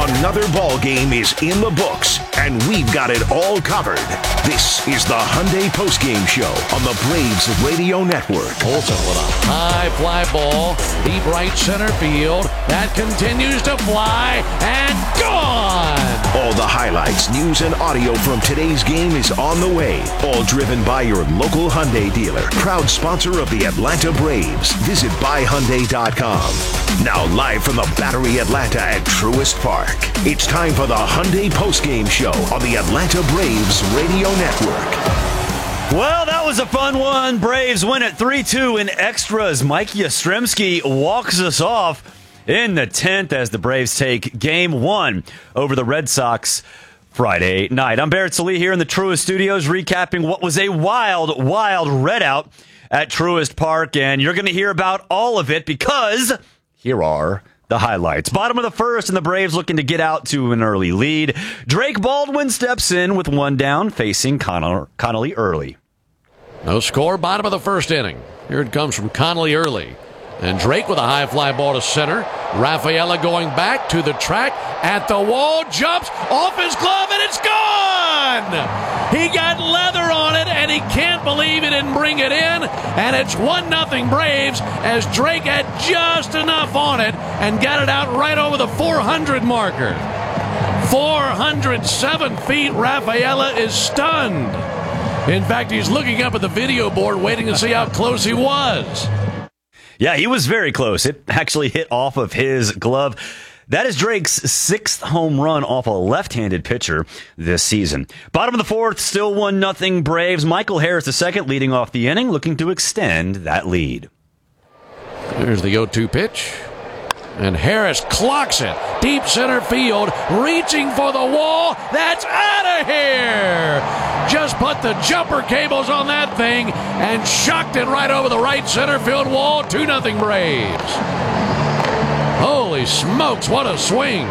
Another ball game is in the books, and we've got it all covered. This is the Hyundai Postgame Show on the Braves Radio Network. Olson with a high fly ball, deep right center field. That continues to fly and gone. All the highlights, news, and audio from today's game is on the way. All driven by your local Hyundai dealer. Proud sponsor of the Atlanta Braves. Visit buyhyundai.com. Now live from the Battery Atlanta at Truist Park. It's time for the Hyundai Postgame Show on the Atlanta Braves Radio Network. Well, that was a fun one. Braves win at 3-2 in extras. Mike Yastrzemski walks us off in the 10th as the Braves take Game 1 over the Red Sox Friday night. I'm Barrett Sallee here in the Truist Studios recapping what was a wild readout at Truist Park, and you're going to hear about all of it because here are the highlights. Bottom of the first, and the Braves looking to get out to an early lead. Drake Baldwin steps in with one down, facing Connolly Early. No score, bottom of the first inning. Here it comes from Connolly Early. And Drake with a high fly ball to center. Rafaela going back to the track, at the wall, jumps off his glove, and it's gone! He got leather on it, and he can't believe he didn't bring it in. And it's 1-0 Braves as Drake had just enough on it and got it out right over the 400 marker. 407 feet, Rafaela is stunned. In fact, he's looking up at the video board waiting to see how close he was. Yeah, he was very close. It actually hit off of his glove. That is Drake's 6th home run off a left-handed pitcher this season. Bottom of the fourth, still 1-0 Braves. Michael Harris II leading off the inning, looking to extend that lead. There's the 0-2 pitch. And Harris clocks it. Deep center field, reaching for the wall. That's out of here! Just put the jumper cables on that thing and shocked it right over the right center field wall. 2-0 Braves. Holy smokes, what a swing.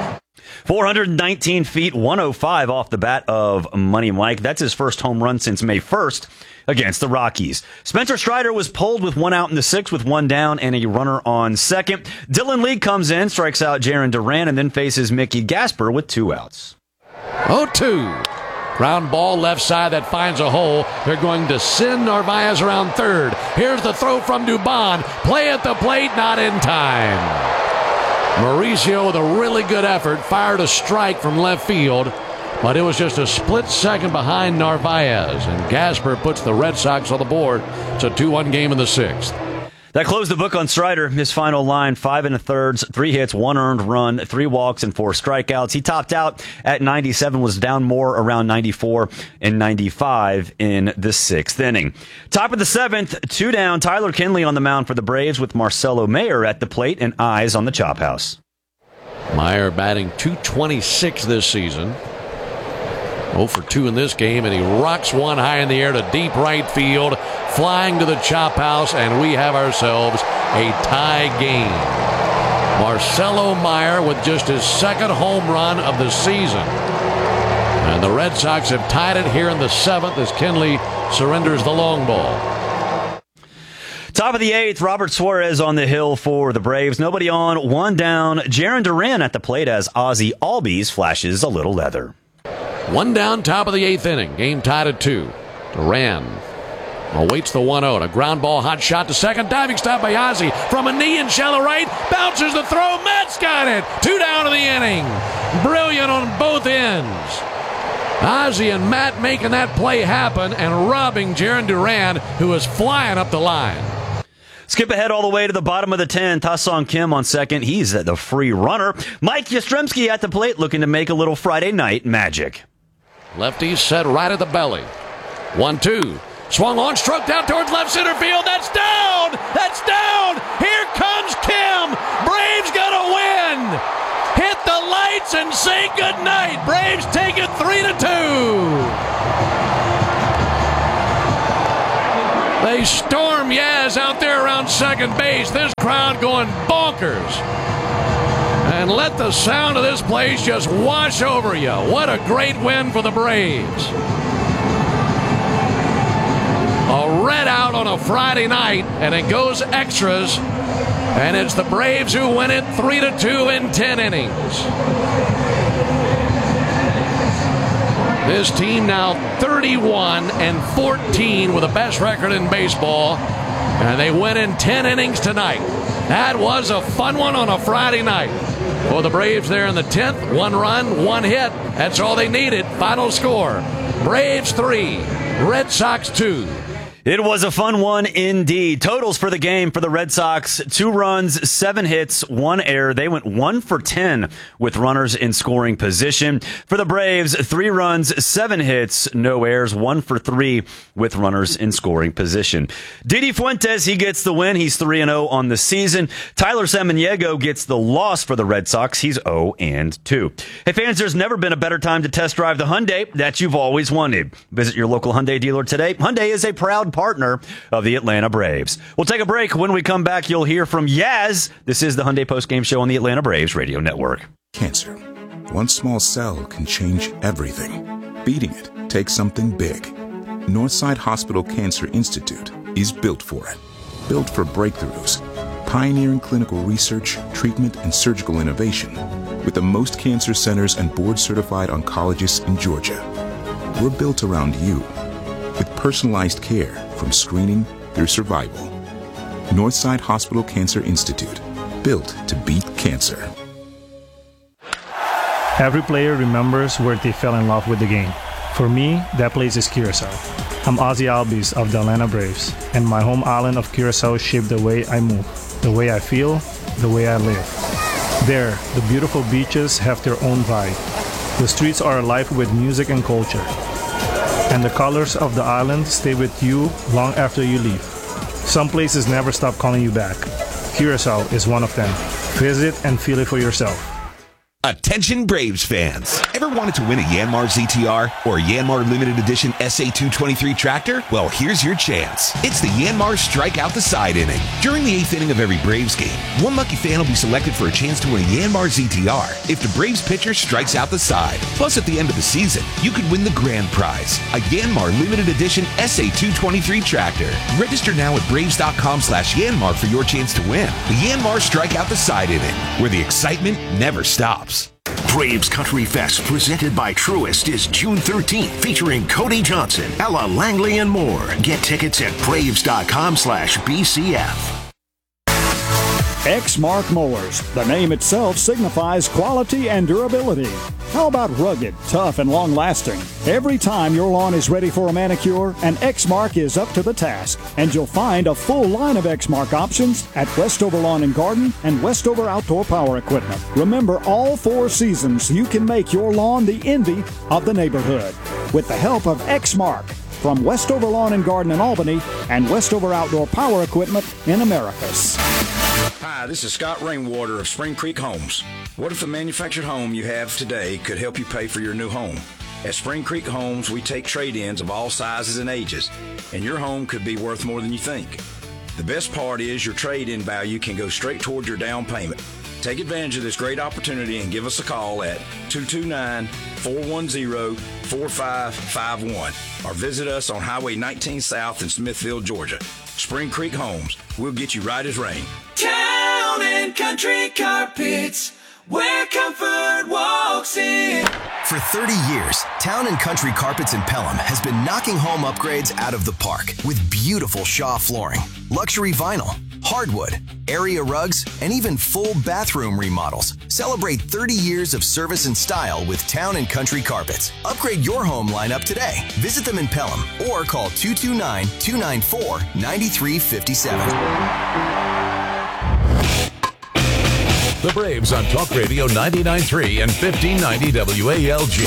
419 feet, 105 off the bat of Money Mike. That's his first home run since May 1st against the Rockies. Spencer Strider was pulled with one out in the 6th with one down and a runner on second. Dylan Lee comes in, strikes out Jarren Duran, and then faces Mickey Gasper with 2 outs. 0-2. Ground ball left side that finds a hole. They're going to send Narvaez around third. Here's the throw from Dubon. Play at the plate, not in time. Mauricio with a really good effort fired a strike from left field, but it was just a split second behind Narvaez, and Gasper puts the Red Sox on the board. It's a 2-1 game in the 6th. That closed the book on Strider. His final line, 5 1/3, 3 hits, 1 earned run, 3 walks, and 4 strikeouts. He topped out at 97, was down more around 94 and 95 in the 6th inning. Top of the 7th, 2 down, Tyler Kinley on the mound for the Braves with Marcelo Mayer at the plate and eyes on the chop house. Mayer batting .226 this season. 0 for 2 in this game, and he rocks one high in the air to deep right field, flying to the chop house, and we have ourselves a tie game. Marcelo Mayer with just his 2nd home run of the season. And the Red Sox have tied it here in the 7th as Kinley surrenders the long ball. Top of the 8th, Robert Suarez on the hill for the Braves. Nobody on, 1 down. Jarren Duran at the plate as Ozzie Albies flashes a little leather. 1 down, top of the 8th inning. Game tied at 2. Duran awaits the 1-0. A ground ball, hot shot to second. Diving stop by Ozzie from a knee in shallow right. Bounces the throw. Matt's got it. 2 down of the inning. Brilliant on both ends. Ozzie and Matt making that play happen and robbing Jarren Duran, who is flying up the line. Skip ahead all the way to the bottom of the 10th. Ha-Sung Kim on second. He's the free runner. Mike Yastrzemski at the plate looking to make a little Friday night magic. Lefty set right at the belly. 1-2. Swung on, struck down towards left center field. That's down! That's down! Here comes Kim! Braves gonna win! Hit the lights and say goodnight. Braves take it 3-2. They storm Yaz out there around second base. This crowd going bonkers. And let the sound of this place just wash over you. What a great win for the Braves. A red out on a Friday night, and it goes extras. And it's the Braves who win it 3-2 in 10 innings. This team now 31-14 with the best record in baseball. And they win in 10 innings tonight. That was a fun one on a Friday night. For the Braves there in the 10th, 1 run, 1 hit. That's all they needed. Final score, Braves 3, Red Sox 2. It was a fun one indeed. Totals for the game for the Red Sox: 2 runs, 7 hits, 1 error. They went 1 for 10 with runners in scoring position. For the Braves, 3 runs, 7 hits, no errors, 1 for 3 with runners in scoring position. Didi Fuentes, he gets the win. He's 3-0 on the season. Tyler Samaniego gets the loss for the Red Sox. He's 0-2. Hey fans, there's never been a better time to test drive the Hyundai that you've always wanted. Visit your local Hyundai dealer today. Hyundai is a proud partner of the Atlanta Braves. We'll take a break. When we come back, you'll hear from Yaz. This is the Hyundai Postgame Show on the Atlanta Braves Radio Network. Cancer. One small cell can change everything. Beating it takes something big. Northside Hospital Cancer Institute is built for it. Built for breakthroughs, pioneering clinical research, treatment, and surgical innovation with the most cancer centers and board-certified oncologists in Georgia. We're built around you, with personalized care from screening through survival. Northside Hospital Cancer Institute, built to beat cancer. Every player remembers where they fell in love with the game. For me, that place is Curacao. I'm Ozzy Albies of the Atlanta Braves, and my home island of Curacao shaped the way I move, the way I feel, the way I live. There, the beautiful beaches have their own vibe. The streets are alive with music and culture. And the colors of the island stay with you long after you leave. Some places never stop calling you back. Curacao is one of them. Visit and feel it for yourself. Attention Braves fans. Ever wanted to win a Yanmar ZTR or Yanmar Limited Edition SA223 tractor? Well, here's your chance. It's the Yanmar Strike Out the Side inning. During the 8th inning of every Braves game, one lucky fan will be selected for a chance to win a Yanmar ZTR if the Braves pitcher strikes out the side. Plus, at the end of the season, you could win the grand prize, a Yanmar Limited Edition SA223 tractor. Register now at Braves.com/Yanmar for your chance to win the Yanmar Strike Out the Side inning, where the excitement never stops. Braves Country Fest, presented by Truist, is June 13th, featuring Cody Johnson, Ella Langley, and more. Get tickets at Braves.com/BCF. Exmark Mowers. The name itself signifies quality and durability. How about rugged, tough, and long-lasting? Every time your lawn is ready for a manicure, an Exmark is up to the task. And you'll find a full line of Exmark options at Westover Lawn and Garden and Westover Outdoor Power Equipment. Remember, all 4 seasons, you can make your lawn the envy of the neighborhood with the help of Exmark from Westover Lawn and Garden in Albany and Westover Outdoor Power Equipment in Americus. Hi, this is Scott Rainwater of Spring Creek Homes. What if the manufactured home you have today could help you pay for your new home? At Spring Creek Homes, we take trade-ins of all sizes and ages, and your home could be worth more than you think. The best part is your trade-in value can go straight toward your down payment. Take advantage of this great opportunity and give us a call at 229-410-4551 or visit us on Highway 19 South in Smithfield, Georgia. Spring Creek Homes, we'll get you right as rain. Town and Country Carpets, where comfort walks in. For 30 years, Town & Country Carpets in Pelham has been knocking home upgrades out of the park with beautiful Shaw flooring, luxury vinyl, hardwood, area rugs, and even full bathroom remodels. Celebrate 30 years of service and style with Town & Country Carpets. Upgrade your home lineup today. Visit them in Pelham or call 229-294-9357. The Braves on Talk Radio 99.3 and 1590 WALG.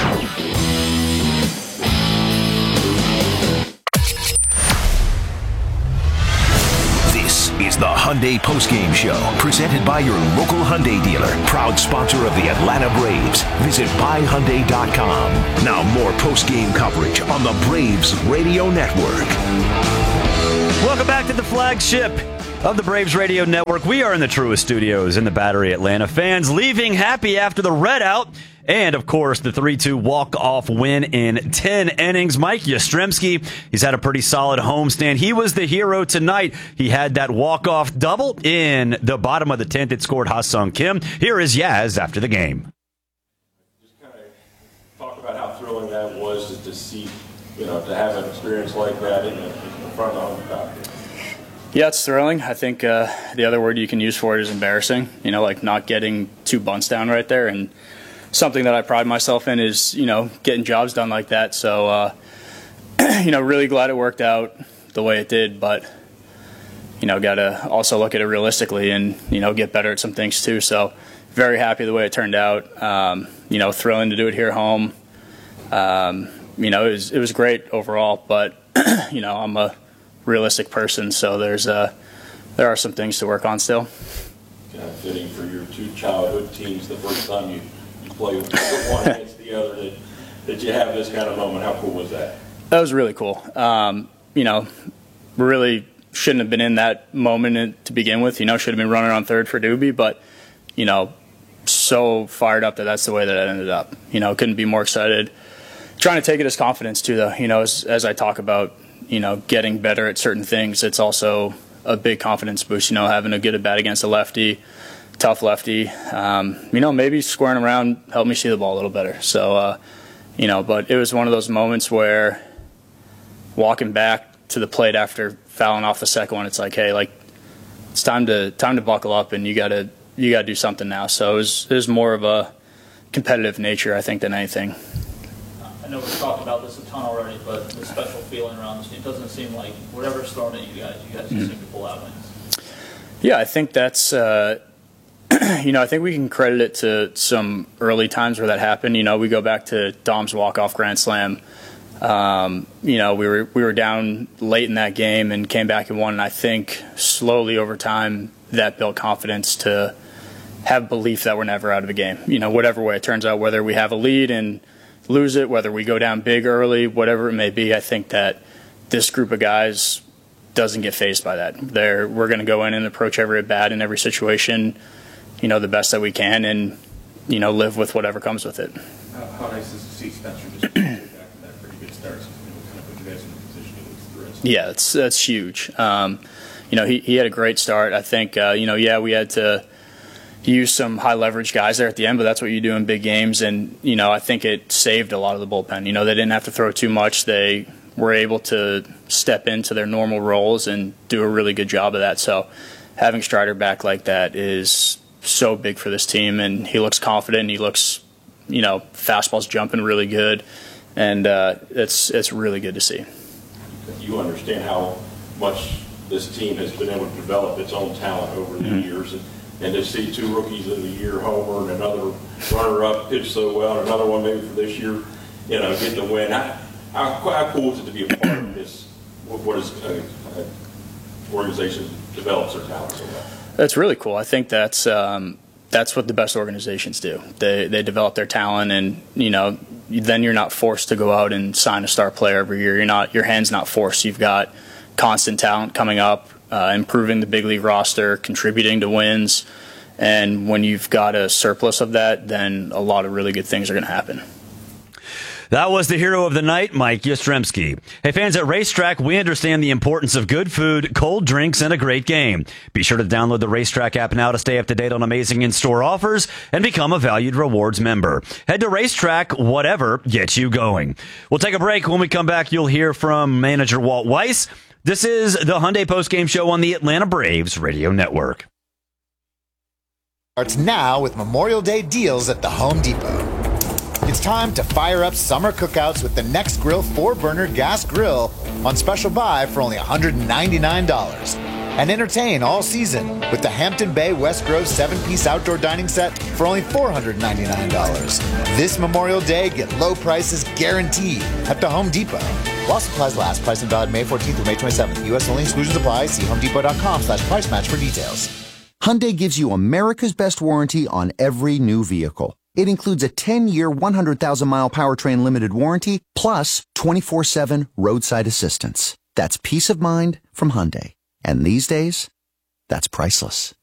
This is the Hyundai Postgame Show, presented by your local Hyundai dealer, proud sponsor of the Atlanta Braves. Visit buyhyundai.com. Now more postgame coverage on the Braves Radio Network. Welcome back to the flagship of the Braves Radio Network. We are in the Truist Studios in the Battery, Atlanta. Fans leaving happy after the red out And, of course, the 3-2 walk-off win in 10 innings. Mike Yastrzemski, he's had a pretty solid homestand. He was the hero tonight. He had that walk-off double in the bottom of the 10th. It scored Ha-Sung Kim. Here is Yaz after the game. Just kind of talk about how thrilling that was to see, to have an experience like that in front of the home crowd. Yeah, it's thrilling. I think the other word you can use for it is embarrassing. Like not getting 2 bunts down right there, and something that I pride myself in is getting jobs done like that. So really glad it worked out the way it did, but got to also look at it realistically and get better at some things too. So very happy the way it turned out. Thrilling to do it here at home. It was great overall, but I'm a realistic person, so there are some things to work on still. Kind of fitting for your 2 childhood teams, the first time you play with one against the other, that you have this kind of moment. How cool was that? That was really cool. Really shouldn't have been in that moment to begin with. Should have been running on third for Doobie, but so fired up that's the way that it ended up. Couldn't be more excited. Trying to take it as confidence too, though. As I talk about getting better at certain things, it's also a big confidence boost, having a good at bat against a lefty, tough lefty. Maybe squaring around helped me see the ball a little better. So, but it was one of those moments where walking back to the plate after fouling off the second one, it's like, hey, it's time to buckle up, and you gotta do something now. So it was more of a competitive nature, I think, than anything. I know we've talked about this a ton already, but the special feeling around this team doesn't seem like whatever's thrown at you guys just seem to pull out wins. Yeah, I think that's, I think we can credit it to some early times where that happened. We go back to Dom's walk-off grand slam. We were down late in that game and came back and won. And I think slowly over time that built confidence to have belief that we're never out of a game. Whatever way it turns out, whether we have a lead and lose it, whether we go down big early, whatever it may be, I think that this group of guys doesn't get fazed by that. We're going to go in and approach every at bat in every situation, the best that we can, and live with whatever comes with it. How nice is to see Spencer just back to that pretty good start? So kind of put you guys in a position to lose the rest. Yeah, that's huge. He had a great start. I think we had to use some high leverage guys there at the end, but that's what you do in big games. And, I think it saved a lot of the bullpen. They didn't have to throw too much. They were able to step into their normal roles and do a really good job of that. So having Strider back like that is so big for this team, and he looks confident. He looks, fastball's jumping really good, and it's really good to see. You understand how much this team has been able to develop its own talent over the years, and to see 2 rookies of the year, Homer, and another runner-up pitch so well, and another one maybe for this year, get the win. How cool is it to be a part of this? What is organization develops their talent so well? That's really cool. I think that's what the best organizations do. They develop their talent, and then you're not forced to go out and sign a star player every year. Your hand's not forced. You've got constant talent coming up, improving the big league roster, contributing to wins, and when you've got a surplus of that, then a lot of really good things are going to happen. That was the hero of the night, Mike Yastrzemski. Hey, fans at Racetrack, we understand the importance of good food, cold drinks, and a great game. Be sure to download the Racetrack app now to stay up to date on amazing in-store offers and become a valued rewards member. Head to Racetrack, whatever gets you going. We'll take a break. When we come back, you'll hear from manager Walt Weiss. This is the Hyundai postgame show on the Atlanta Braves Radio Network. Starts now with Memorial Day deals at the Home Depot. It's time to fire up summer cookouts with the Next Grill 4-burner gas grill on special buy for only $199. And entertain all season with the Hampton Bay West Grove 7-piece outdoor dining set for only $499. This Memorial Day, get low prices guaranteed at the Home Depot. While supplies last, price and valid May 14th through May 27th. U.S. only, exclusions apply. See homedepot.com/price match for details. Hyundai gives you America's best warranty on every new vehicle. It includes a 10-year, 100,000-mile powertrain limited warranty, plus 24/7 roadside assistance. That's peace of mind from Hyundai. And these days, that's priceless.